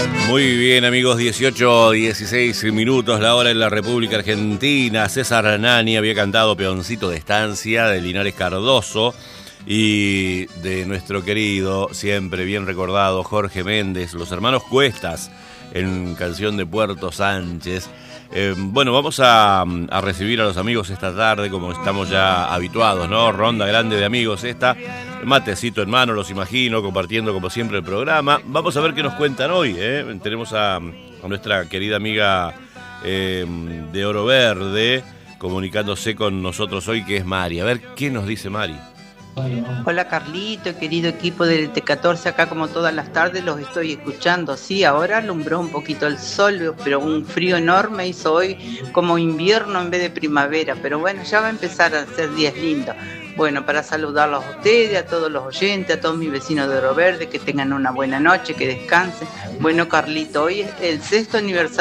Muy bien, amigos, 18:16 minutos, la hora en la República Argentina. César Nani había cantado Peoncito de Estancia de Linares Cardoso y de nuestro querido, siempre bien recordado, Jorge Méndez, los hermanos Cuestas, en canción de Puerto Sánchez. Bueno, vamos a recibir a los amigos esta tarde, como estamos ya habituados, ¿no? Ronda grande de amigos esta, matecito en mano, los imagino, compartiendo como siempre el programa. Vamos a ver qué nos cuentan hoy, ¿eh? Tenemos a nuestra querida amiga de Oro Verde comunicándose con nosotros hoy, que es Mari. A ver, ¿qué nos dice Mari? Hola Carlito, querido equipo del T14, acá como todas las tardes los estoy escuchando. Sí, ahora alumbró un poquito el sol, pero un frío enorme hizo hoy como invierno en vez de primavera, pero bueno, ya va a empezar a ser días lindos. Bueno, para saludarlos a ustedes, a todos los oyentes, a todos mis vecinos de Oro Verde, que tengan una buena noche, que descansen. Bueno Carlito, hoy es el 6º aniversario